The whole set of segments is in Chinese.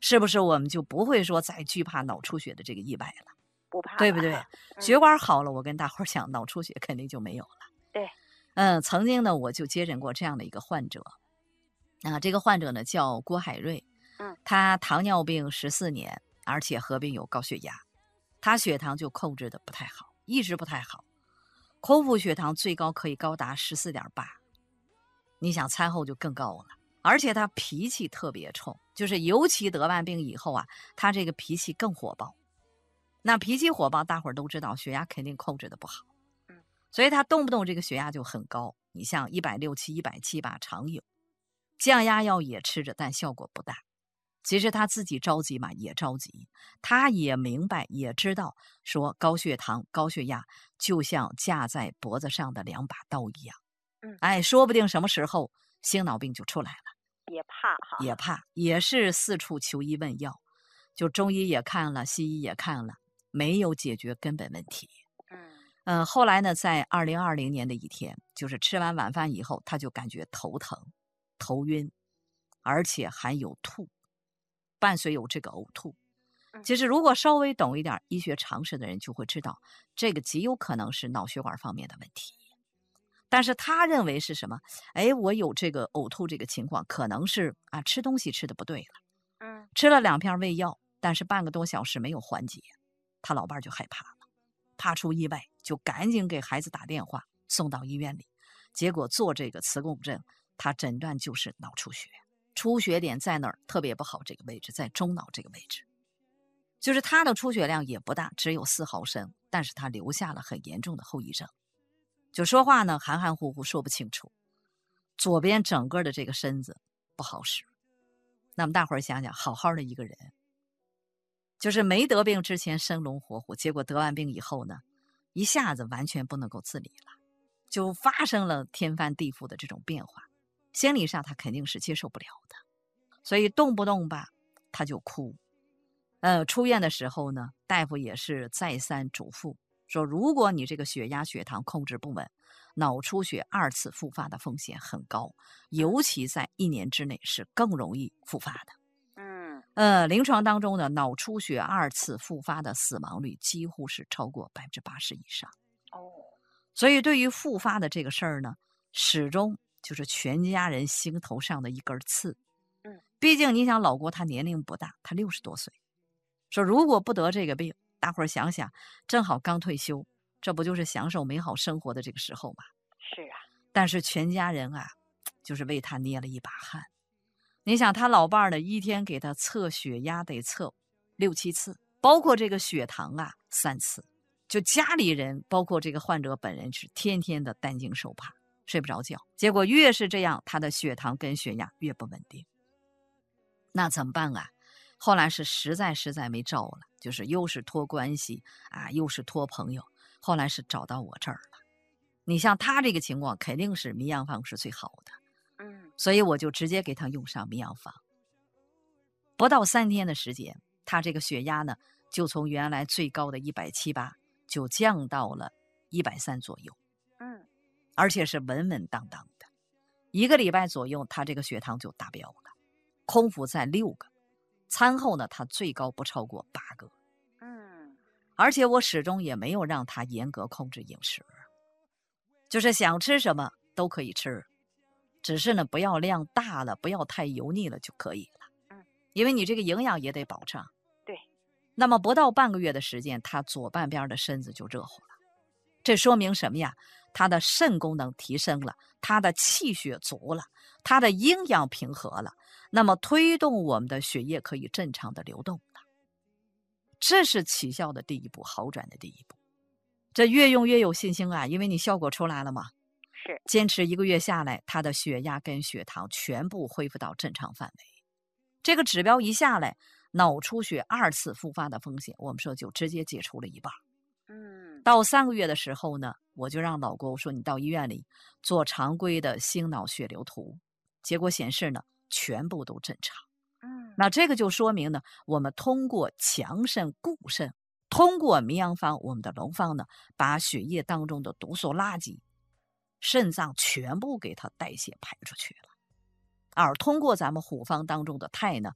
是不是我们就不会说再惧怕脑出血的这个意外了？ 不怕了， 对不对？血管好了，我跟大伙儿讲，脑出血肯定就没有了。 对， 曾经呢，我就接诊过这样的一个患者，这个患者呢叫郭海瑞，他糖尿病14年，而且合并有高血压，他血糖就控制的不太好，一直不太好，空腹血糖最高可以高达14.8，你想餐后就更高了。而且他脾气特别冲，就是尤其得完病以后啊，他这个脾气更火爆。那脾气火爆，大伙儿都知道，血压肯定控制的不好，所以他动不动这个血压就很高。你像167、178常有，降压药也吃着，但效果不大。其实他自己着急嘛，也着急，他也明白，也知道说高血糖、高血压就像架在脖子上的2把刀一样，说不定什么时候心脑病就出来了。 也怕哈， 也怕，也是四处求医问药，就中医也看了，西医也看了，没有解决根本问题。后来呢，在2020年的一天，就是吃完晚饭以后，他就感觉头疼、头晕，而且还有吐，伴随有这个呕吐。其实如果稍微懂一点医学常识的人就会知道，这个极有可能是脑血管方面的问题。但是他认为是什么？我有这个呕吐这个情况，可能是吃东西吃的不对了。吃了2片胃药，但是半个多小时没有缓解，他老伴儿就害怕了，怕出意外，就赶紧给孩子打电话送到医院里。结果做这个磁共振，他诊断就是脑出血，出血点在那儿特别不好，这个位置在中脑这个位置。就是他的出血量也不大，只有4毫升，但是他留下了很严重的后遗症。就说话呢含含糊糊，说不清楚，左边整个的这个身子不好使。那么大伙儿想想，好好的一个人，就是没得病之前生龙活虎，结果得完病以后呢，一下子完全不能够自理了，就发生了天翻地覆的这种变化，心理上他肯定是接受不了的，所以动不动吧他就哭。出院的时候呢，大夫也是再三嘱咐说，如果你这个血压血糖控制不稳，脑出血2次复发的风险很高，尤其在1年之内是更容易复发的。临床当中呢，脑出血2次复发的死亡率几乎是超过80%以上。所以对于复发的这个事儿呢，始终就是全家人心头上的一根刺。毕竟你想，老郭他年龄不大，他60多岁，说如果不得这个病，大伙儿想想，正好刚退休，这不就是享受美好生活的这个时候吗？ 是啊。 但是全家人就是为他捏了一把汗。你想他老伴儿呢，一天给他测血压得测6、7次，包括这个血糖3次。就家里人包括这个患者本人是天天的担惊受怕，睡不着觉。结果越是这样，他的血糖跟血压越不稳定。那怎么办后来是实在没招了，就是又是托关系又是托朋友，后来是找到我这儿了。你像他这个情况，肯定是迷样方是最好的。所以我就直接给他用上迷样方。不到3天的时间，他这个血压呢，就从原来最高的178就降到了130左右。而且是稳稳当当的。1个礼拜左右，他这个血糖就达标了，空腹在6个，餐后呢，他最高不超过8个。而且我始终也没有让他严格控制饮食，就是想吃什么都可以吃，只是呢不要量大了，不要太油腻了就可以了。因为你这个营养也得保障。 对。 那么不到半个月的时间，他左半边的身子就热乎了。这说明什么呀？他的肾功能提升了，他的气血足了，他的营养平和了，那么推动我们的血液可以正常的流动了。这是起效的第一步，好转的第一步。这越用越有信心因为你效果出来了嘛。 是。 坚持1个月下来，他的血压跟血糖全部恢复到正常范围。这个指标一下来，脑出血2次复发的风险，我们说就直接解除了一半。到3个月的时候呢，我就让老郭说，你到医院里做常规的心脑血流图，结果显示呢，全部都正常。那这个就说明呢，我们通过强肾固肾，通过迷样方，我们的龙方呢，把血液当中的毒素垃圾、肾脏全部给它代谢排出去了。而通过咱们虎方当中的肽呢，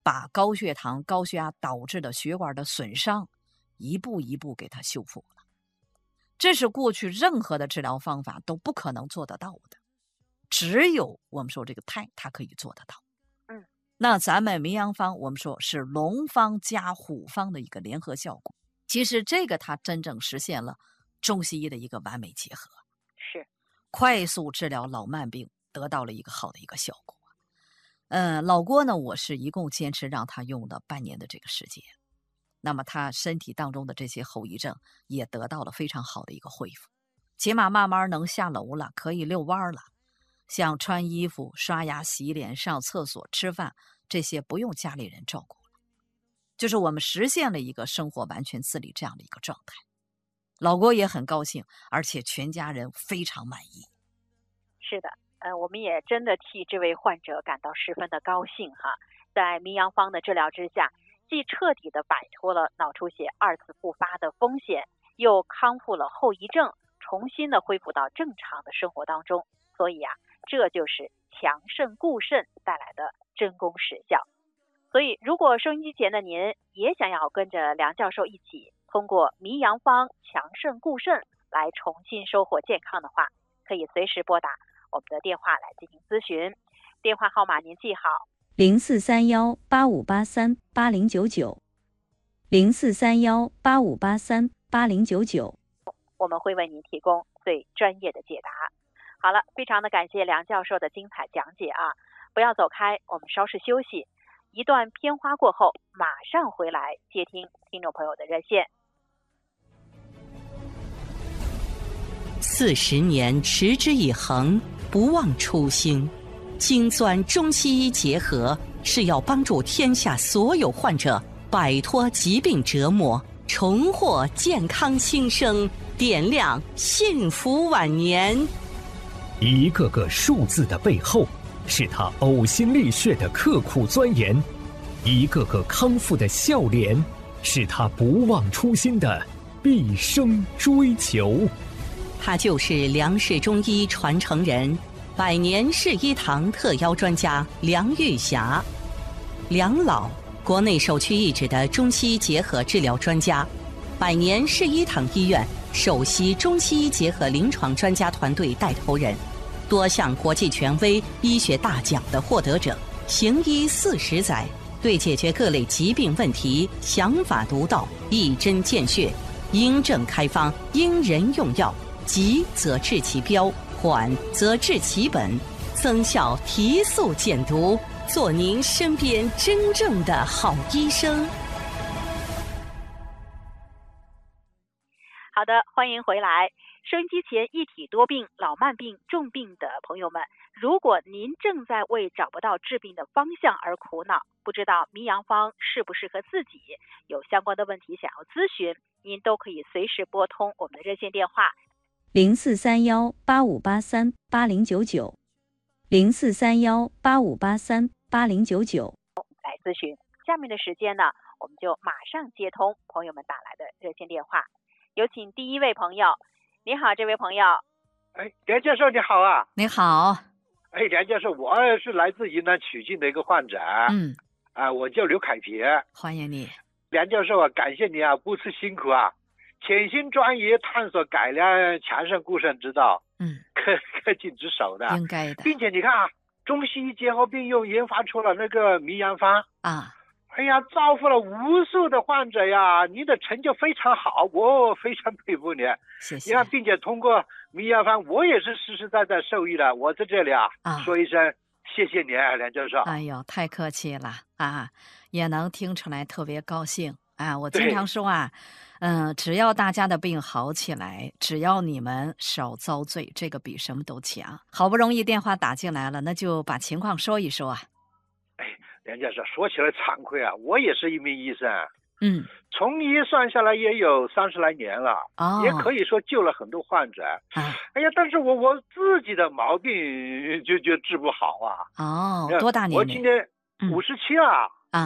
把高血糖、高血压导致的血管的损伤一步一步给它修复了。这是过去任何的治疗方法都不可能做得到的，只有我们说这个肽它可以做得到。那咱们名扬方我们说是龙方加虎方的一个联合效果，其实这个它真正实现了中西医的一个完美结合， 是快速治疗老慢病，得到了一个好的一个效果。老郭呢，我是一共坚持让他用了半年的这个时间，那么他身体当中的这些后遗症也得到了非常好的一个恢复，起码慢慢能下楼了，可以遛弯了，像穿衣服、刷牙、洗脸、上厕所、吃饭这些不用家里人照顾了，就是我们实现了一个生活完全自理这样的一个状态。老郭也很高兴，而且全家人非常满意。 是的，我们也真的替这位患者感到十分的高兴哈。在名扬方的治疗之下，既彻底的摆脱了脑出血2次复发的风险，又康复了后遗症，重新的恢复到正常的生活当中。所以这就是强肾固肾带来的真功实效。所以如果收音机前的您也想要跟着梁教授一起通过名扬方强肾固肾来重新收获健康的话，可以随时拨打我们的电话来进行咨询。电话号码您记好 043185838090，043185838090， 我们会为您提供最专业的解答。好了，非常的感谢梁教授的精彩讲解不要走开，我们稍事休息，一段片花过后马上回来接听听众朋友的热线。 40年持之以恒，不忘初心，精钻中西医结合，是要帮助天下所有患者摆脱疾病折磨，重获健康新生，点亮幸福晚年。 一个个数字的背后，是他呕心沥血的刻苦钻研；一个个康复的笑脸，是他不忘初心的毕生追求。 他就是梁氏中医传承人，百年世医堂特邀专家梁玉霞。梁老，国内首屈一指的中西医结合治疗专家，百年世医堂医院首席中西医结合临床专家团队带头人，多项国际权威医学大奖的获得者，行医40载，对解决各类疾病问题想法独到，一针见血，因症开方，因人用药，急则治其标，缓则治其本，增效提速减毒，做您身边真正的好医生。 好的，欢迎回来。收音机前一体多病、老慢病、重病的朋友们，如果您正在为找不到治病的方向而苦恼，不知道名扬方适不适合自己，有相关的问题想要咨询，您都可以随时拨通我们的热线电话 043185838090，043185838090 来咨询。下面的时间呢，我们就马上接通朋友们打来的热线电话。有请第一位朋友。你好，这位朋友。 梁教授你好啊。 你好。 梁教授，我是来自云南曲靖的一个患者。我叫刘凯平。 欢迎你。 梁教授感谢你不辞辛苦潜心专研探索改良强肾固肾之道。恪尽职守的。 应该的。 并且你看中西医结合并用研发出了那个名扬方造福了无数的患者呀！您的成就非常好，我非常佩服你。 谢谢。 你看，并且通过名扬方，我也是实实在在受益了。我在这里说一声谢谢你，梁教授。 哎呦，太客气了也能听出来特别高兴我经常说只要大家的病好起来，只要你们少遭罪，这个比什么都强。好不容易电话打进来了，那就把情况说一说梁教授，说起来惭愧我也是一名医生。从医算下来也有30来年了，也可以说救了很多患者。但是我自己的毛病就治不好多大年龄？ 我今年57了。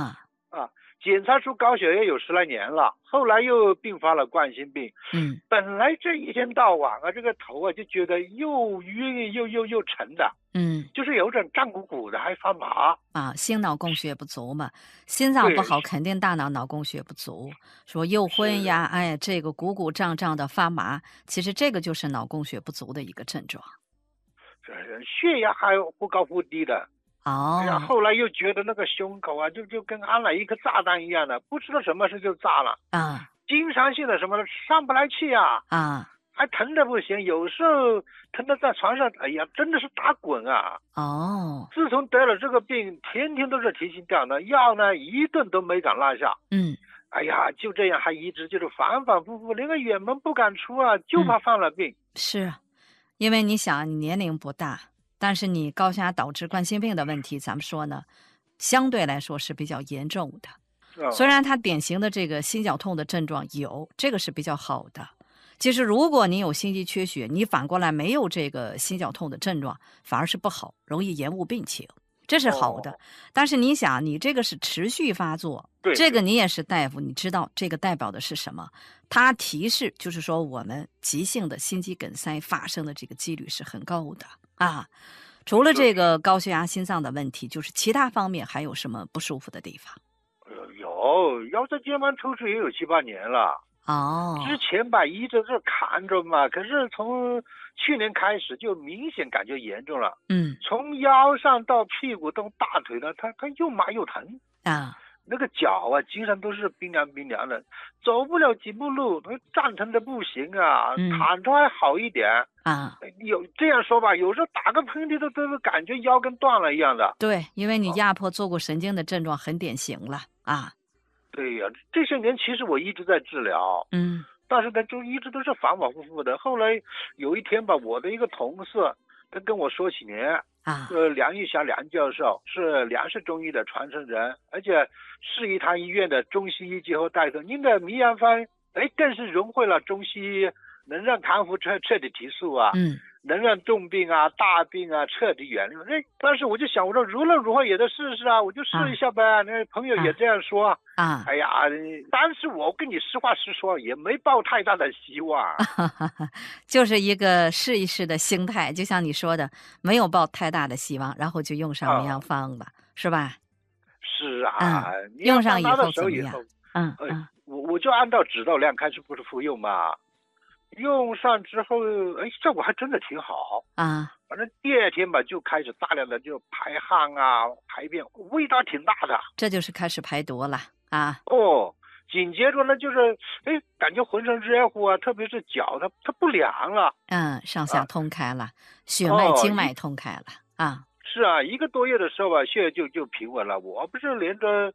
啊，检查出高血压有10来年了，后来又并发了冠心病。本来这一天到晚啊，这个头啊就觉得又晕又沉的。就是有点胀鼓鼓的，还发麻啊，心脑供血不足嘛，心脏不好，肯定大脑脑供血不足。说又昏呀，哎，这个鼓鼓胀胀的发麻，其实这个就是脑供血不足的一个症状。 血压还忽高忽低的。 哦。 哎呀，后来又觉得那个胸口啊，就跟安了一颗炸弹一样的，不知道什么事就炸了啊， 经常性的什么上不来气啊。还疼得不行，有时候疼得在床上，哎呀，真的是打滚啊！ 哦， 自从得了这个病，天天都是提心吊胆，药呢一顿都没敢落下。哎呀，就这样还一直就是反反复复，连个远门不敢出啊，就怕犯了病。 是，因为你想，你年龄不大，但是你高血压导致冠心病的问题，咱们说呢，相对来说是比较严重的。虽然它典型的这个心绞痛的症状有，这个是比较好的。其实如果你有心肌缺血，你反过来没有这个心绞痛的症状，反而是不好，容易延误病情，这是好的。但是你想，你这个是持续发作，这个你也是大夫，你知道这个代表的是什么？它提示就是说我们急性的心肌梗塞发生的这个几率是很高的啊。除了这个高血压心脏的问题，就是其他方面还有什么不舒服的地方？ 有腰椎间盘突出也有7、8年了。之前吧一直是看着嘛，可是从去年开始就明显感觉严重了。从腰上到屁股到大腿呢，它又麻又疼啊。 那个脚啊，经常都是冰凉冰凉的，走不了几步路，站疼的不行啊。躺着还好一点啊。 有这样说吧，有时候打个喷嚏都感觉腰跟断了一样的。 对，因为你压迫坐骨神经的症状很典型了啊。 对呀，这些年其实我一直在治疗，但是呢，就一直都是反反复复的。后来有一天吧，我的一个同事，他跟我说起您啊，梁玉霞梁教授是梁氏中医的传承人，而且市医堂医院的中西医结合大夫，您的迷药方，哎，更是融汇了中西医，能让康复彻底提速啊。能让重病啊、大病啊彻底远离。但是我就想，我说无论如何也得试试啊，我就试一下呗。那朋友也这样说啊。哎呀，但是我跟你实话实说，也没抱太大的希望。 就是一个试一试的心态，就像你说的，没有抱太大的希望，然后就用上迷药方了，是吧？ 是啊， 用上以后怎么样？ 我就按照指导量开始不是服用嘛。用上之后，哎，效果还真的挺好啊。 反正第2天吧，就开始大量的就排汗啊、排便，味道挺大的。 这就是开始排毒了啊。 紧接着呢，就是哎，感觉浑身热乎啊，特别是脚它不凉了。 上下通开了，血脉经脉通开了啊。 是啊，1个多月的时候吧，血压就平稳了。我不是连着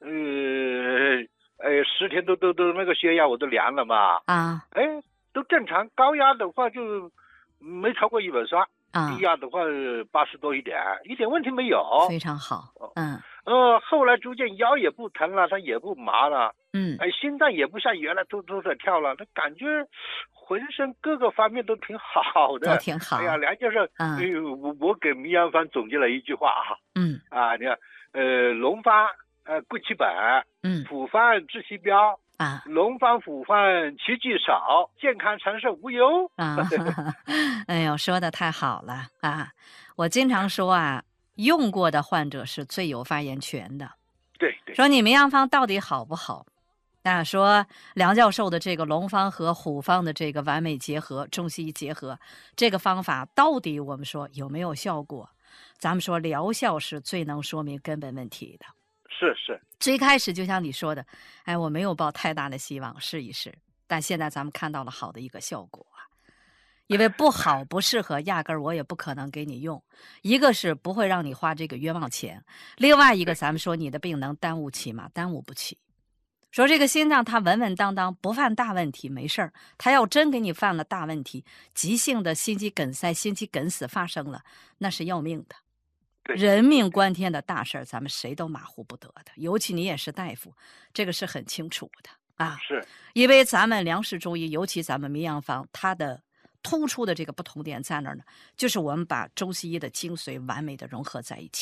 10天都那个血压我都量了嘛。都正常，高压的话就没超过130，低压的话80多一点问题没有， 非常好。 后来逐渐腰也不疼了，它也不麻了，心脏也不像原来突的跳了，它感觉浑身各个方面都挺好的， 都挺好。 哎呀，梁教授，我给迷药方总结了一句话啊，你看，龙方贵其本，普方治其标。龙方虎方奇迹少，健康长寿无忧啊！哎呦，说的太好了啊！我经常说啊，用过的患者是最有发言权的。 对， 说你迷药方到底好不好？说梁教授的这个龙方和虎方的这个完美结合，中西医结合，这个方法到底我们说有没有效果？咱们说疗效是最能说明根本问题的。 是， 最开始就像你说的，哎，我没有抱太大的希望，试一试。但现在咱们看到了好的一个效果啊，因为不好不适合，压根儿我也不可能给你用。一个是不会让你花这个冤枉钱，另外一个咱们说你的病能耽误起吗？耽误不起。说这个心脏它稳稳当当不犯大问题没事儿，它要真给你犯了大问题，急性的心肌梗塞、心肌梗死发生了，那是要命的。人命关天的大事儿，咱们谁都马虎不得的。尤其你也是大夫，这个是很清楚的啊。 是， 因为咱们梁氏中医，尤其咱们迷药方，它的突出的这个不同点在哪儿呢？就是我们把中西医的精髓完美的融合在一起。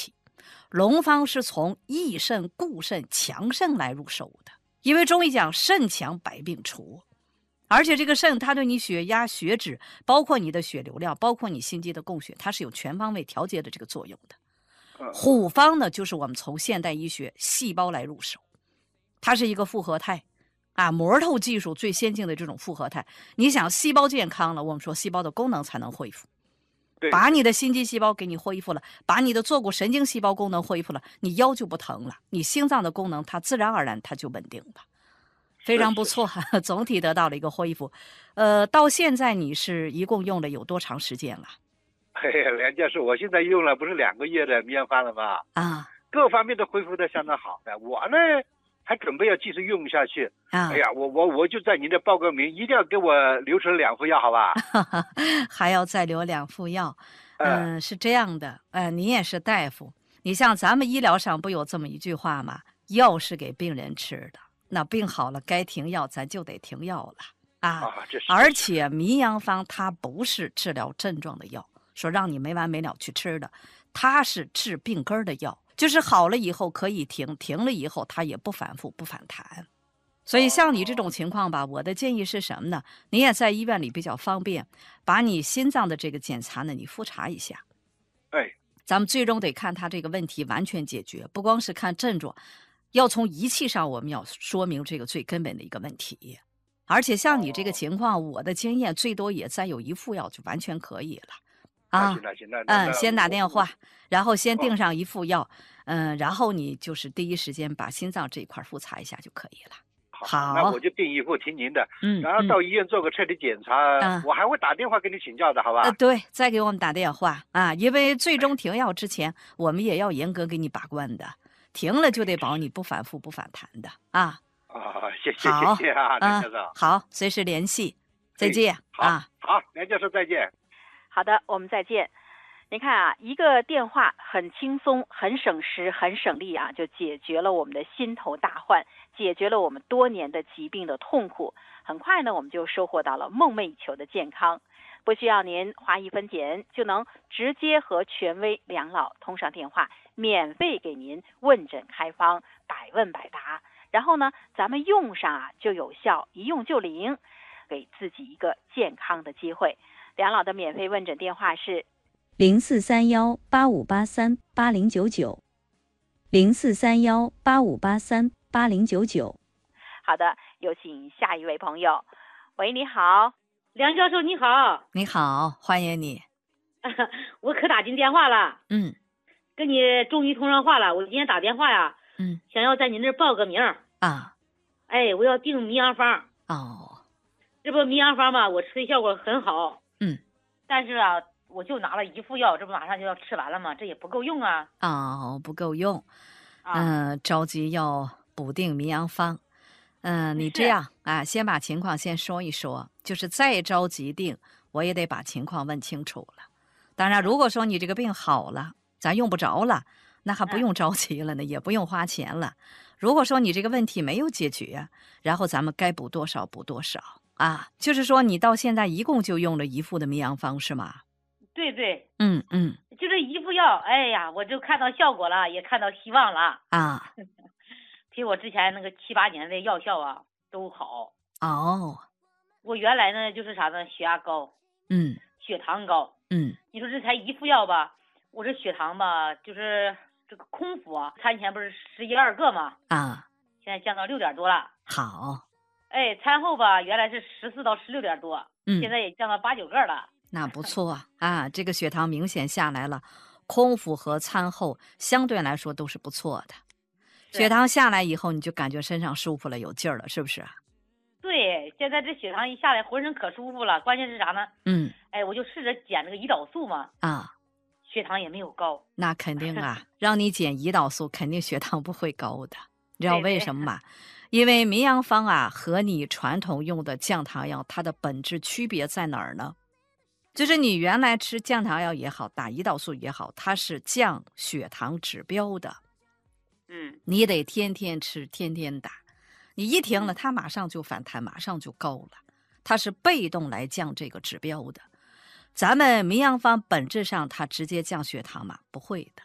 龙方是从益肾、固肾、强肾来入手的，因为中医讲肾强百病除，而且这个肾它对你血压、血脂，包括你的血流量，包括你心肌的供血，它是有全方位调节的这个作用的。虎方呢，就是我们从现代医学细胞来入手，它是一个复合态啊，模透技术最先进的这种复合态。你想细胞健康了，我们说细胞的功能才能恢复，把你的心肌细胞给你恢复了，把你的坐骨神经细胞功能恢复了，你腰就不疼了，你心脏的功能它自然而然它就稳定了，非常不错，总体得到了一个恢复。到现在你是一共用了有多长时间了？ 嘿，梁教授，我现在用了不是2个月的秘阳方了吗？啊，各方面都恢复的相当好的。我呢还准备要继续用下去。啊，哎呀，我就在您这报个名，一定要给我留成2副药，好吧？ 还要再留2副药。是这样的，你也是大夫，你像咱们医疗上不有这么一句话吗？药是给病人吃的，那病好了该停药，咱就得停药了啊。而且迷阳方它不是治疗症状的药。说让你没完没了去吃的，它是治病根的药，就是好了以后可以停，停了以后它也不反复不反弹。所以像你这种情况吧，我的建议是什么呢？你也在医院里比较方便，把你心脏的这个检查呢，你复查一下。咱们最终得看他这个问题完全解决，不光是看症状，要从仪器上我们要说明这个最根本的一个问题。而且像你这个情况，我的经验最多也再有1副药就完全可以了。先打电话，然后先订上1副药，然后你就是第一时间把心脏这一块复查一下就可以了。好， 那我就订1副听您的，然后到医院做个彻底检查，我还会打电话给你请教的，好吧？ 对，再给我们打电话啊，因为最终停药之前，我们也要严格给你把关的，停了就得保你不反复不反弹的啊。 谢谢啊，梁教授。 好，随时联系，再见啊。 好，梁教授再见。 好的，我们再见。您看啊，一个电话很轻松、很省时、很省力啊，就解决了我们的心头大患，解决了我们多年的疾病的痛苦。很快呢，我们就收获到了梦寐以求的健康，不需要您花1分钱，就能直接和权威梁老通上电话，免费给您问诊开方，百问百答。然后呢，咱们用上啊就有效，一用就灵，给自己一个健康的机会。梁老的免费问诊电话是 043185838090，043185838090。 好的，有请下一位朋友。喂，你好， 梁教授，你好。 你好，欢迎你。 我可打进电话了。跟你终于通上话了。我今天打电话呀，想要在您这报个名啊。 我要订迷阳方。这不迷阳方吧，我吃的效果很好。但是啊，我就拿了1副药，这不马上就要吃完了吗？这也不够用啊。 不够用。着急要补订迷阳方。你这样啊，先把情况先说一说，就是再着急订，我也得把情况问清楚了。当然，如果说你这个病好了，咱用不着了，那还不用着急了呢，也不用花钱了。如果说你这个问题没有解决，然后咱们该补多少补多少啊。就是说你到现在一共就用了1副的迷阳方是吗？ 对。 就这1副药，哎呀，我就看到效果了，也看到希望了啊。 比我之前那个7、8年的药效啊都好。我原来呢就是啥呢，血压高，血糖高，你说这才1副药吧，我这血糖吧就是这个空腹啊，餐前不是11、12个吗？现在降到6点多了。 好。 餐后吧原来是14到16点多，现在也降到8、9个了。 那不错啊，这个血糖明显下来了，空腹和餐后相对来说都是不错的。血糖下来以后，你就感觉身上舒服了，有劲儿了，是不是？ 对，现在这血糖一下来，浑身可舒服了。关键是啥呢？我就试着减那个胰岛素嘛。血糖也没有高。 那肯定啊，让你减胰岛素，肯定血糖不会高的。你知道为什么吗？因为迷阳方啊和你传统用的降糖药，它的本质区别在哪儿呢？就是你原来吃降糖药也好，打胰岛素也好，它是降血糖指标的。你得天天吃，天天打，你一停了，它马上就反弹，马上就高了，它是被动来降这个指标的。咱们迷阳方本质上它直接降血糖吗？不会的，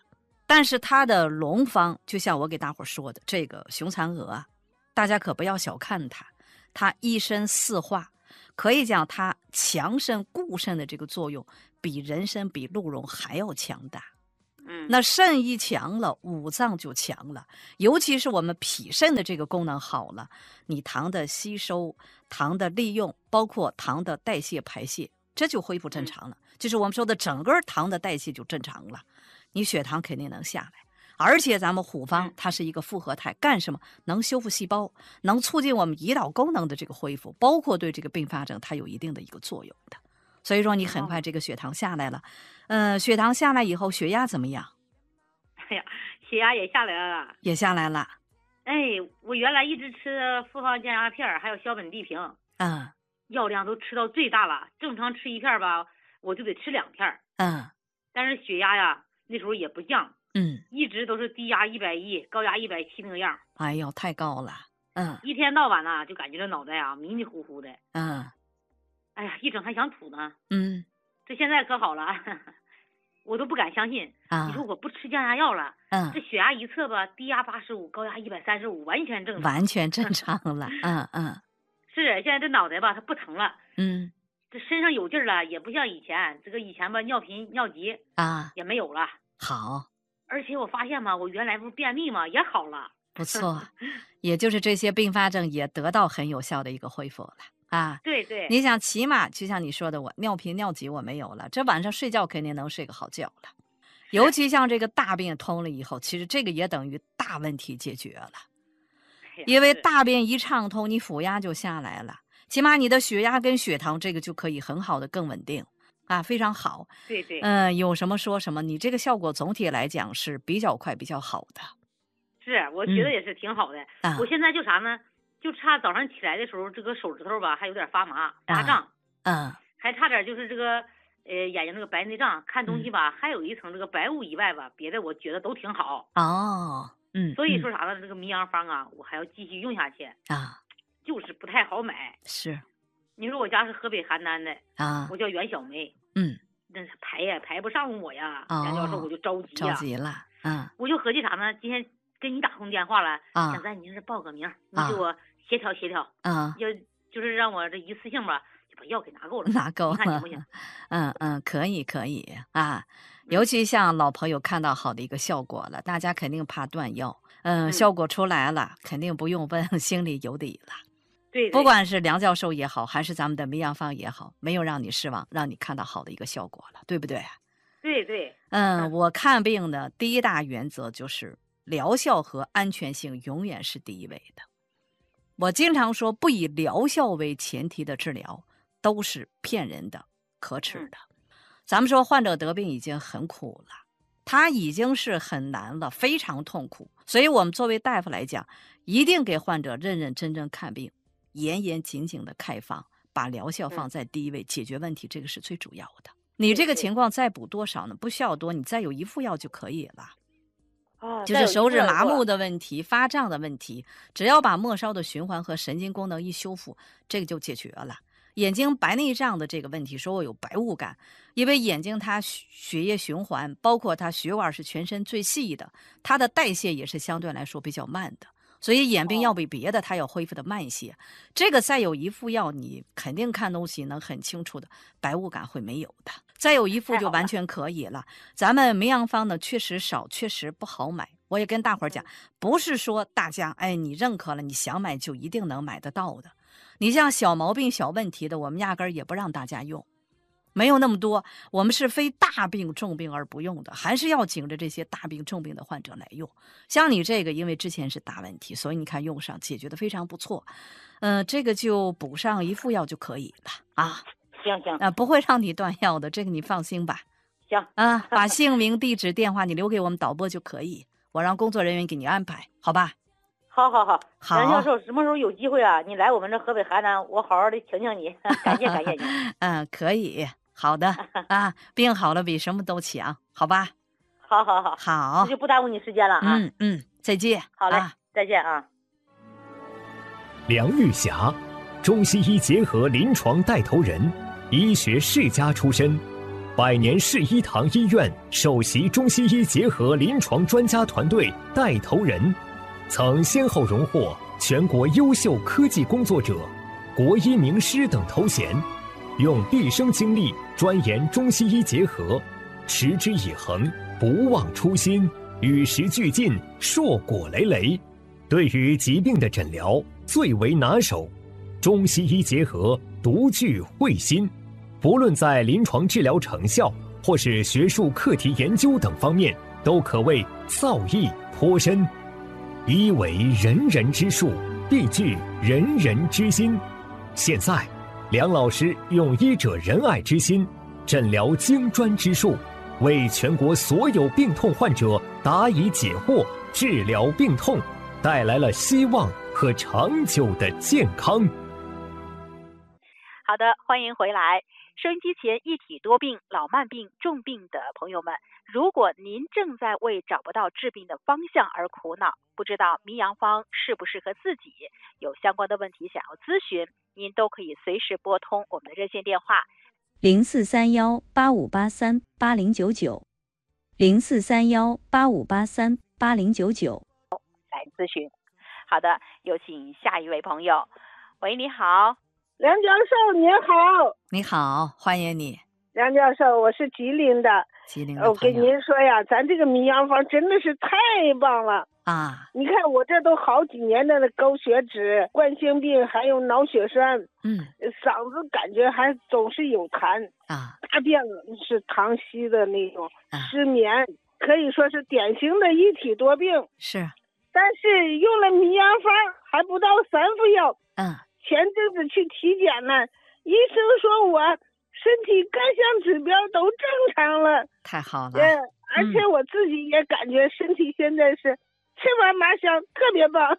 但是它的龙方，就像我给大伙说的，这个雄蚕蛾啊，大家可不要小看它，它一身四化，可以讲它强肾固肾的这个作用，比人参、比鹿茸还要强大。那肾一强了，五脏就强了，尤其是我们脾肾的这个功能好了，你糖的吸收、糖的利用，包括糖的代谢排泄，这就恢复正常了。就是我们说的整个糖的代谢就正常了，你血糖肯定能下来。而且咱们虎方它是一个复合态，干什么？能修复细胞，能促进我们胰岛功能的这个恢复，包括对这个并发症它有一定的一个作用的。所以说你很快这个血糖下来了，血糖下来以后，血压怎么样？ 哎呀，血压也下来了， 也下来了。 哎，我原来一直吃复方降压片，还有小苯地平，药量都吃到最大了。正常吃一片吧，我就得吃2片。但是血压呀，那时候也不降，一直都是低压110，高压170那个样。 哎呦，太高了。 一天到晚呢，就感觉这脑袋呀迷迷糊糊的。哎呀，一整还想吐呢。这现在可好了。我都不敢相信你说我不吃降压药了，这血压一测吧，低压85，高压135，完全正常， 完全正常了。 是，现在这脑袋吧，它不疼了，这身上有劲儿了，也不像以前，这个以前吧，尿频尿急也没有了。 好， 而且我发现嘛，我原来不是便秘嘛，也好了。 不错，也就是这些并发症也得到很有效的一个恢复了。 对对， 你想起码就像你说的，我尿频尿急我没有了，这晚上睡觉肯定能睡个好觉了。尤其像这个大便通了以后，其实这个也等于大问题解决了。因为大便一畅通，你腹压就下来了，起码你的血压跟血糖这个就可以很好的更稳定非常好。 对对， 有什么说什么，你这个效果总体来讲是比较快比较好的。 是，我觉得也是挺好的。我现在就啥呢？就差早上起来的时候，这个手指头吧还有点发麻发胀，还差点就是这个眼睛这个白内障，看东西吧还有一层这个白雾以外吧，别的我觉得都挺好。所以说啥呢？这个迷阳方啊，我还要继续用下去就是不太好买。 是， 你说我家是河北邯郸的我叫袁小梅，那是排也排不上我呀。杨教授我就着急了， 我就合计啥呢？今天跟你打通电话了，想在您这报个名，你给我协调协调，就是让我这一次性吧，就把药给拿够了。 拿够了， 看行不行？ 可以尤其像老朋友看到好的一个效果了，大家肯定怕断药，效果出来了，肯定不用问，心里有底了。 对， 不管是梁教授也好，还是咱们的迷阳方也好，没有让你失望，让你看到好的一个效果了，对不对？ 对对， 我看病的第一大原则就是疗效和安全性永远是第一位的。我经常说，不以疗效为前提的治疗都是骗人的、可耻的。咱们说患者得病已经很苦了，他已经是很难了，非常痛苦。所以我们作为大夫来讲，一定给患者认认真真看病，严严谨谨的开方，把疗效放在第一位，解决问题，这个是最主要的。你这个情况再补多少呢？不需要多，你再有一副药就可以了。就是手指麻木的问题、发胀的问题，只要把末梢的循环和神经功能一修复，这个就解决了。眼睛白内障的这个问题，说我有白雾感，因为眼睛它血液循环，包括它血管是全身最细的，它的代谢也是相对来说比较慢的，所以眼病要比别的它要恢复的慢一些。这个再有一副药，你肯定看东西能很清楚的，白雾感会没有的。再有一副就完全可以了。咱们迷阳方呢确实少，确实不好买。我也跟大伙儿讲，不是说大家你认可了，你想买就一定能买得到的。你像小毛病、小问题的，我们压根儿也不让大家用，没有那么多。我们是非大病重病而不用的，还是要紧着这些大病重病的患者来用。像你这个，因为之前是大问题，所以你看用上解决的非常不错。这个就补上一副药就可以了行不会让你断药的，这个你放心吧。 行把姓名、地址、电话你留给我们导播就可以，我让工作人员给你安排，好吧？ 好，杨教授，什么时候有机会啊？你来我们这河北邯郸，我好好的请你，感谢你。 可以，好的病好了比什么都强，好吧？ 好，那就不耽误你时间了啊。 再见。 好嘞，再见啊。 梁玉霞，中西医结合临床带头人，医学世家出身， 百年世医堂医院首席中西医结合临床专家团队带头人，曾先后荣获全国优秀科技工作者、国医名师等头衔，用毕生精力钻研中西医结合，持之以恒，不忘初心，与时俱进，硕果累累。对于疾病的诊疗最为拿手，中西医结合独具慧心，不论在临床治疗成效或是学术课题研究等方面，都可谓造诣颇深。医为人人之术，必具人人之心。现在梁老师用医者仁爱之心，诊疗精专之术，为全国所有病痛患者答疑解惑，治疗病痛，带来了希望和长久的健康。 好的，欢迎回来。收音机前一体多病、老慢病、重病的朋友们，如果您正在为找不到治病的方向而苦恼，不知道迷阳方适不适合自己，有相关的问题想要咨询，您都可以随时拨通我们的热线电话 043185838099 043185838099 来咨询。好的，有请下一位朋友。喂，你好。 梁教授您好。 你好，欢迎你。 梁教授，我是吉林的。 吉林的朋友。 我跟您说呀，咱这个迷阳方真的是太棒了啊！ 你看我这都好几年的高血脂、冠心病，还有脑血栓，嗓子感觉还总是有痰啊， 大便是溏稀的那种，失眠，可以说是典型的一体多病。 是。 但是用了迷阳方还不到3副药，前阵子去体检了，医生说我身体各项指标都正常了， 太好了。 而且我自己也感觉身体现在是吃完麻香，特别棒。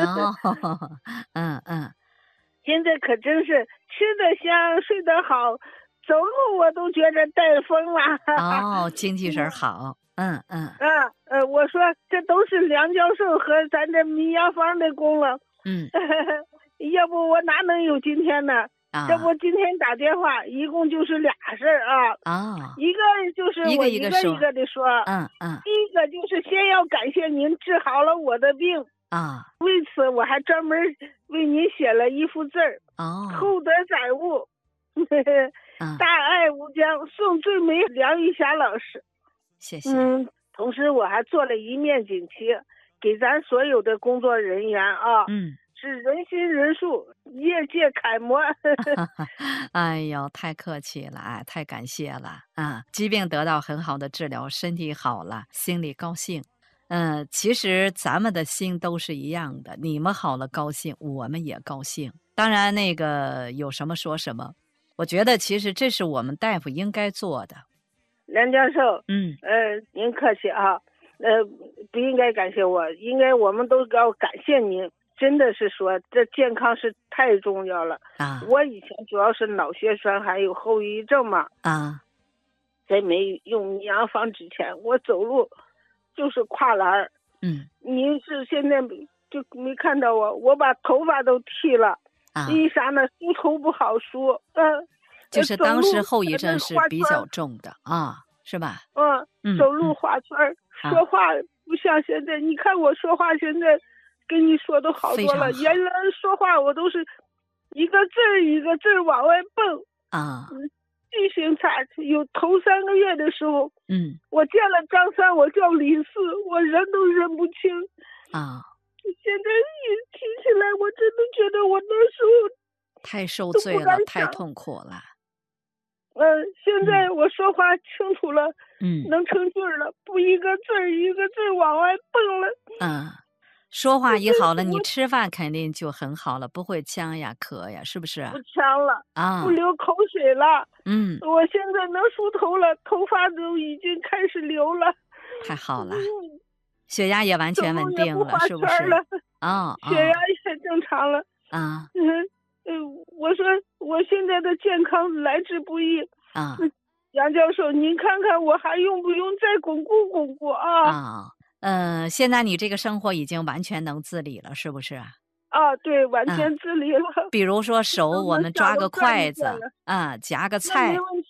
现在可真是吃得香，睡得好，走路我都觉着带风了。 精气神好。 我说这都是梁教授和咱这迷阳方的功劳。要不我哪能有今天呢？这不今天打电话，一共就是俩事儿一个就是我一个一个的说。第一个就是先要感谢您治好了我的病为此我还专门为您写了一幅字儿厚德载物，大爱无疆，送最美梁玉霞老师。 谢谢。 同时我还做了一面锦旗，给咱所有的工作人员是人心人术，业界楷模。 哎呦，太客气了，太感谢了疾病得到很好的治疗，身体好了，心里高兴。其实咱们的心都是一样的，你们好了高兴，我们也高兴。当然那个有什么说什么，我觉得其实这是我们大夫应该做的。 梁教授，您客气不应该感谢我，应该我们都要感谢您。真的是说这健康是太重要了我以前主要是脑血栓还有后遗症嘛在没用迷阳方之前，我走路就是跨栏您是现在就没看到我把头发都剃了为啥呢？梳头不好梳就是当时后遗症是比较重的是吧？ 走路画圈说话不像现在，你看我说话现在跟你说的好多了，原来说话我都是一个字儿一个字儿往外蹦记性差。有头3个月的时候我见了张三我叫李四，我人都认不清现在一提起来我真的觉得我那时候太受罪了，太痛苦了。 现在我说话清楚了能成句了，不一个字儿一个字儿往外蹦了说话一好了，你吃饭肯定就很好了，不会呛呀咳呀，是不是？ 不呛了不流口水了我现在能梳头了，头发都已经开始流了。 太好了血压也完全稳定了，是不是？ 血压也正常了我说我现在的健康来之不易杨教授您看看我还用不用再巩固巩固现在你这个生活已经完全能自理了，是不是？ 对，完全自理了。 比如说手我们抓个筷子夹个菜， 没问题。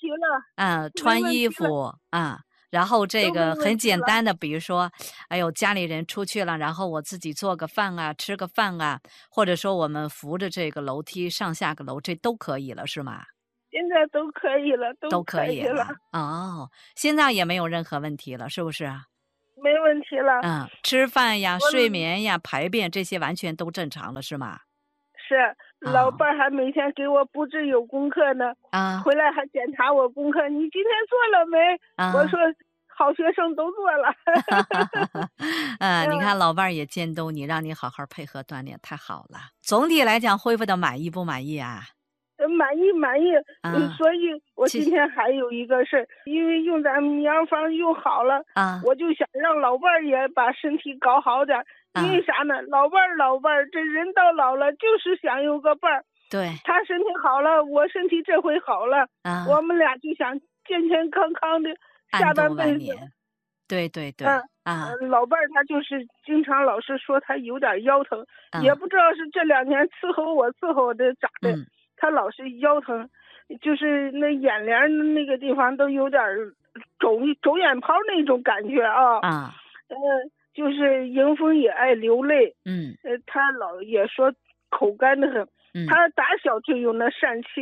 题了。 穿衣服然后这个很简单的，比如说，哎呦，家里人出去了，然后我自己做个饭啊，吃个饭啊，或者说我们扶着这个楼梯上下个楼，这都可以了，是吗？ 现在都可以了， 都可以了。哦，现在也没有任何问题了，是不是？ 没问题了。 吃饭呀、睡眠呀、排便这些完全都正常了，是吗？ 是，老伴儿还每天给我布置有功课呢。回来还检查我功课，你今天做了没？我说好学生都做了。 你看老伴儿也监督你，让你好好配合锻炼，太好了。总体来讲，恢复的满意不满意啊？ 满意。所以我今天还有一个事儿，因为用咱们洋房用好了我就想让老伴儿也把身体搞好点。因为啥呢？老伴儿，这人到老了就是想有个伴儿。 对， 他身体好了，我身体这回好了我们俩就想健健康康的下半辈子。 对。 老伴儿他就是经常老是说他有点腰疼，也不知道是这2年伺候的咋的。他老是腰疼，就是那眼帘那个地方都有点肿眼泡那种感觉就是迎风也爱流泪。他老也说口干得很。他打小就有那疝气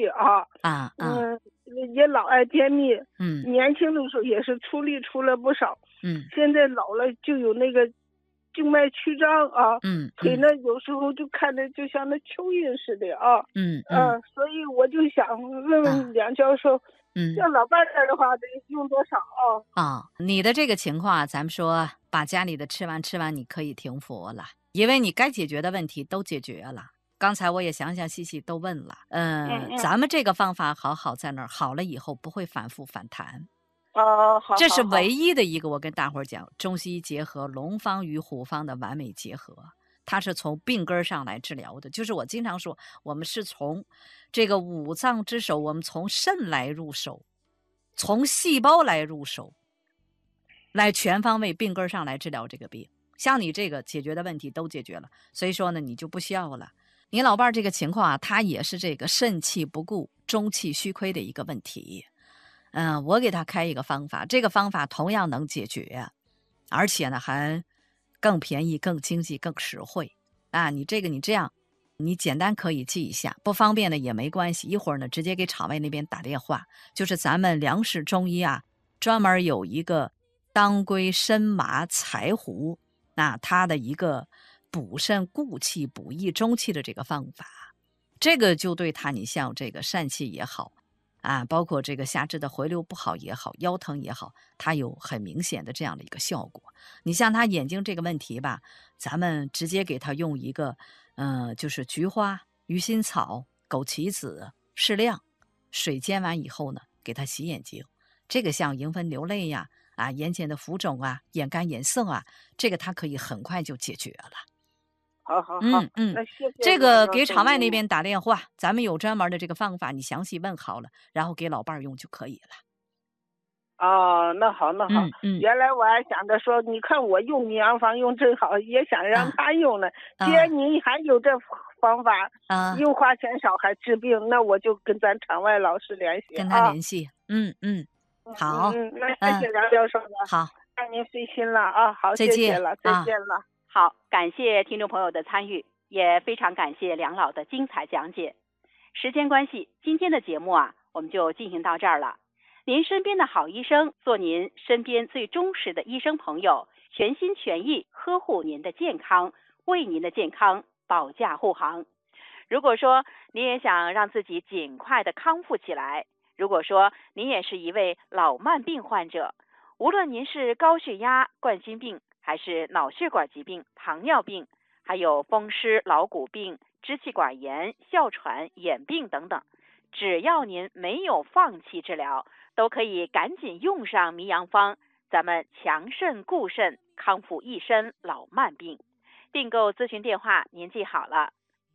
也老爱便秘。年轻的时候也是出力出了不少。现在老了就有那个静脉曲张腿呢有时候就看着就像那蚯蚓似的所以我就想问问梁教授，要老伴儿的话得用多少你的这个情况咱们说把家里的吃完你可以停服了，因为你该解决的问题都解决了。刚才我也详细都问了，咱们这个方法好在那儿，好了以后不会反复反弹。 好， 这是唯一的一个，我跟大伙儿讲，中西医结合，龙方与虎方的完美结合，它是从病根上来治疗的。就是我经常说，我们是从这个五脏之首，我们从肾来入手，从细胞来入手，来全方位病根上来治疗这个病。像你这个解决的问题都解决了，所以说呢，你就不需要了。你老伴儿这个情况他也是这个肾气不固、中气虚亏的一个问题。我给他开一个方法，这个方法同样能解决，而且呢还更便宜、更经济、更实惠你这样，你简单可以记一下，不方便的也没关系。一会儿呢直接给场外那边打电话，就是咱们梁氏中医专门有一个当归参麻柴胡它的一个补肾固气、补益中气的这个方法，这个就对他，你像这个疝气也好包括这个下肢的回流不好也好，腰疼也好，它有很明显的这样的一个效果。你像他眼睛这个问题吧，咱们直接给他用一个就是菊花、鱼腥草、枸杞子适量水煎完以后呢，给他洗眼睛。这个像迎风流泪眼睑的浮肿眼干眼涩这个它可以很快就解决了。 好，那谢谢。 这个给场外那边打电话，咱们有专门的这个方法，你详细问好了，然后给老伴儿用就可以了。 那好。原来我还想着说，你看我用米阳方用真好，也想让他用呢。既然你还有这方法又花钱少还治病，那我就跟咱场外老师联系， 跟他联系。好。 那谢谢梁教授了。 好， 让您费心了好，谢谢了，再见了。 好，感谢听众朋友的参与，也非常感谢梁老的精彩讲解。时间关系，今天的节目我们就进行到这儿了。您身边的好医生，做您身边最忠实的医生朋友，全心全意呵护您的健康，为您的健康保驾护航。如果说您也想让自己尽快的康复起来，如果说您也是一位老慢病患者，无论您是高血压、冠心病，还是脑血管疾病、糖尿病，还有风湿、老骨病、支气管炎、哮喘、眼病等等，只要您没有放弃治疗，都可以赶紧用上迷阳方，咱们强肾固肾，康复一身老慢病。订购咨询电话您记好了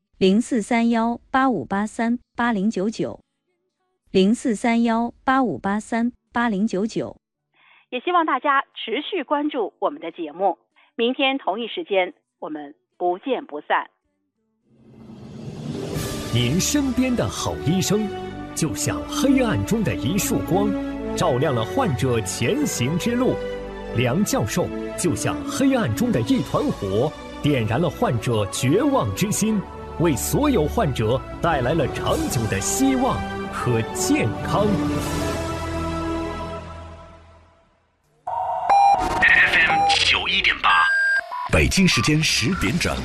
：043185838099 043185838099。 也希望大家持续关注我们的节目，明天同一时间我们不见不散。 您身边的好医生， 就像黑暗中的一束光，照亮了患者前行之路。梁教授就像黑暗中的一团火，点燃了患者绝望之心，为所有患者带来了长久的希望和健康。 FM 91.8，北京时间10点整。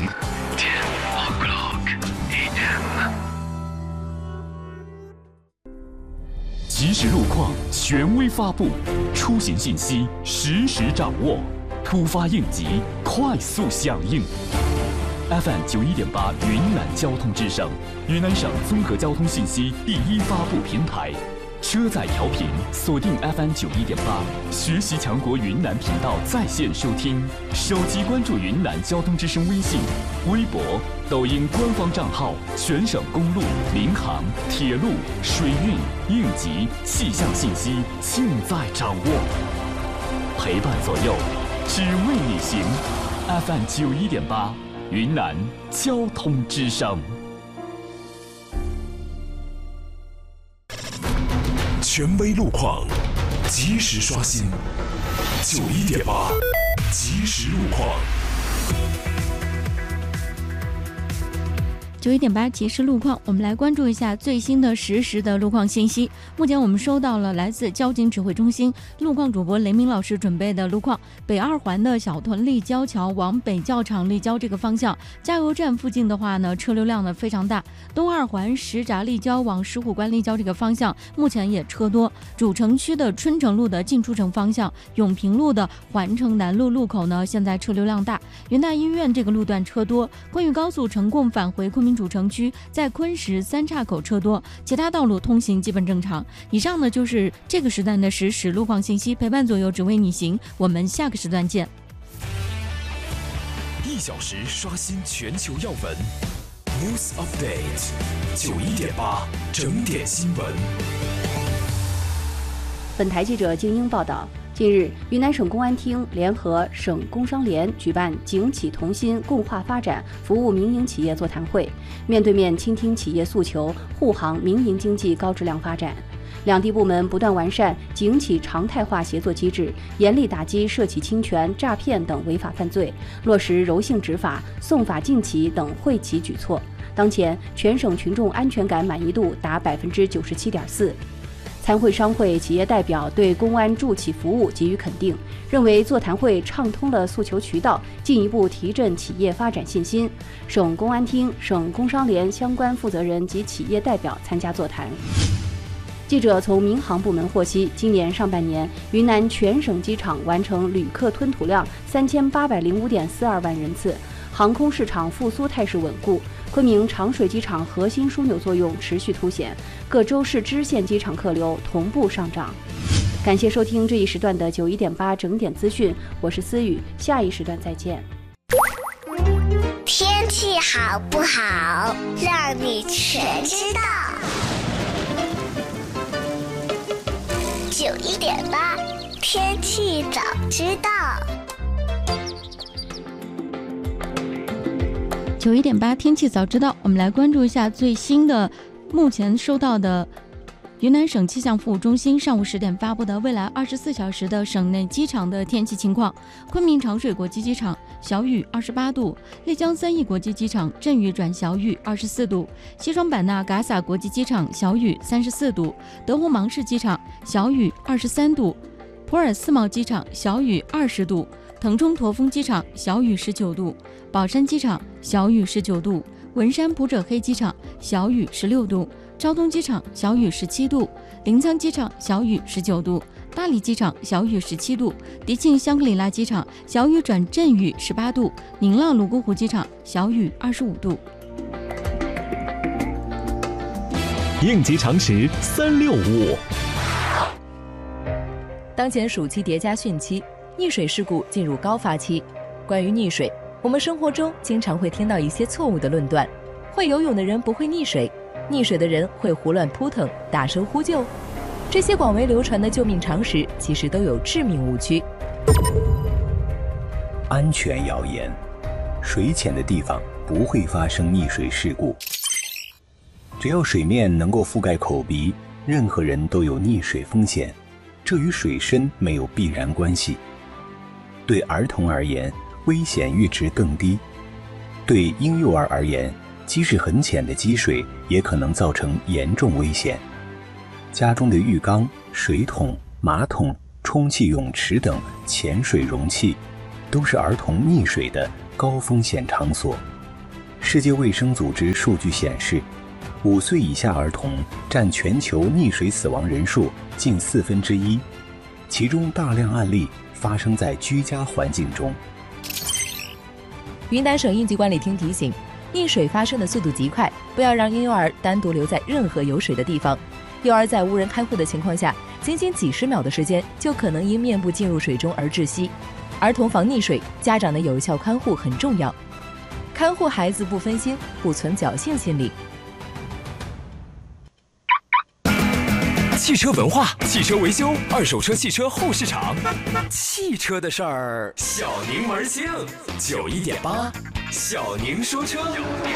即时路况权威发布，出行信息实时掌握，突发应急快速响应。FM 91.8云南交通之声，云南省综合交通信息第一发布平台。车载调频锁定 FM 91.8，学习强国云南频道在线收听，手机关注云南交通之声微信、微博、抖音官方账号，全省公路、民航、铁路、水运、应急、气象信息尽在掌握，陪伴左右，只为你行。FM 91.8，云南交通之声。权威路况，及时刷新。91.8，即时路况。 91.8即时路况，我们来关注一下最新的实时的路况信息。目前我们收到了来自交警指挥中心路况主播雷鸣老师准备的路况。北二环的小屯立交桥往北教场立交这个方向，加油站附近的话呢，车流量呢非常大。东二环石闸立交往石虎关立交这个方向，目前也车多。主城区的春城路的进出城方向，永平路的环城南路路口呢，现在车流量大。云大医院这个路段车多。昆玉高速成贡返回昆明主城区，在昆石三岔口车多，其他道路通行基本正常。以上呢就是这个时段的实时路况信息，陪伴左右，只为你行。我们下个时段见。 1小时刷新全球要闻 ，News Update 91.8整点新闻。 本台记者金英报道。近日，云南省公安厅联合省工商联举办警企同心共话发展服务民营企业座谈会，面对面倾听企业诉求，护航民营经济高质量发展。两地部门不断完善警企常态化协作机制，严厉打击涉企侵权、诈骗等违法犯罪，落实柔性执法、送法进企等惠企举措。当前，全省群众安全感满意度达97.4%。参会商会企业代表对公安助企服务给予肯定，认为座谈会畅通了诉求渠道，进一步提振企业发展信心。省公安厅、省工商联相关负责人及企业代表参加座谈。记者从民航部门获悉，今年上半年，云南全省机场完成旅客吞吐量3805.42万人次，航空市场复苏态势稳固。昆明长水机场核心枢纽作用持续凸显，各州市支线机场客流同步上涨。感谢收听这一时段的91.8整点资讯，我是思雨，下一时段再见。 天气好不好，让你全知道。91.8天气早知道。 91.8天气早知道，我们来关注一下最新的目前收到的云南省气象服务中心上午10点发布的未来24小时的省内机场的天气情况。昆明长水国际机场小雨28度，丽江三义国际机场阵雨转小雨24度，西双版纳嘎洒国际机场小雨34度，德宏芒市机场小雨23度，普洱思茅机场小雨20度，腾冲驼峰机场小雨19度，宝山机场小雨19度，文山普者黑机场小雨16度，昭通机场小雨17度，临沧机场小雨19度，大理机场小雨17度，迪庆香格里拉机场小雨转阵雨18度，宁浪泸沽湖机场小雨25度。 应急常识365。 当前暑期叠加汛期，溺水事故进入高发期。关于溺水，我们生活中经常会听到一些错误的论断：会游泳的人不会溺水，溺水的人会胡乱扑腾、大声呼救。这些广为流传的救命常识，其实都有致命误区。 安全谣言：水浅的地方不会发生溺水事故。 只要水面能够覆盖口鼻，任何人都有溺水风险，这与水深没有必然关系。对儿童而言，危险阈值更低；对婴幼儿而言，即使很浅的积水也可能造成严重危险。家中的浴缸、水桶、马桶、充气泳池等潜水容器都是儿童溺水的高风险场所。世界卫生组织数据显示，5岁以下儿童占全球溺水死亡人数近1/4，其中大量案例发生在居家环境中。 云南省应急管理厅提醒，溺水发生的速度极快，不要让婴幼儿单独留在任何有水的地方。幼儿在无人看护的情况下，仅仅几十秒的时间就可能因面部进入水中而窒息。儿童防溺水，家长的有效看护很重要。看护孩子不分心，不存侥幸心理。 汽车文化、汽车维修、二手车汽车后市场，汽车的事儿，小宁门庆91.8，小宁说车。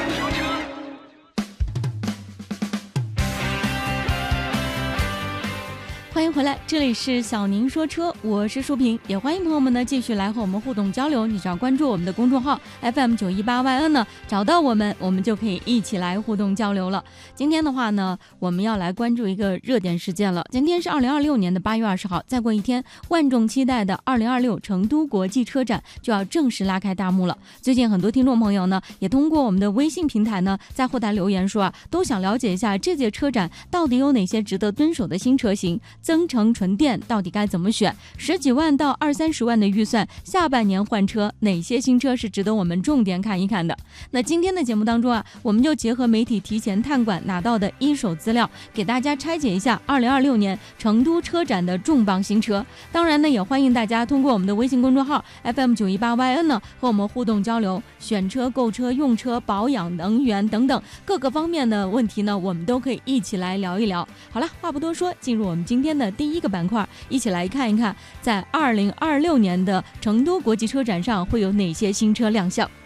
欢迎回来，这里是小宁说车，我是舒平，也欢迎朋友们呢继续来和我们互动交流。你只要关注我们的公众号 FM918YN 呢，找到我们就可以一起来互动交流了。今天的话呢，我们要来关注一个热点事件了。今天是2026年的8月20号，再过一天，万众期待的2026成都国际车展就要正式拉开大幕了。最近很多听众朋友呢，也通过我们的微信平台呢，在后台留言说都想了解一下这届车展到底有哪些值得蹲守的新车型。增程纯电到底该怎么选？10几万到20-30万的预算，下半年换车，哪些新车是值得我们重点看一看的？那今天的节目当中我们就结合媒体提前探馆拿到的一手资料，给大家拆解一下2026年成都车展的重磅新车。当然呢，也欢迎大家通过我们的微信公众号 FM918YN 呢，和我们互动交流，选车、购车、用车、保养、能源等等各个方面的问题呢，我们都可以一起来聊一聊。好了，话不多说，进入我们今天的第一个板块，一起来看一看在2026年的成都国际车展上会有哪些新车亮相。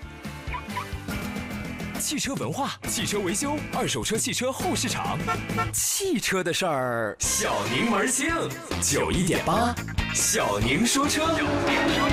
汽车文化、汽车维修、二手车汽车后市场，汽车的事儿，小宁门庆91.8，小宁说车。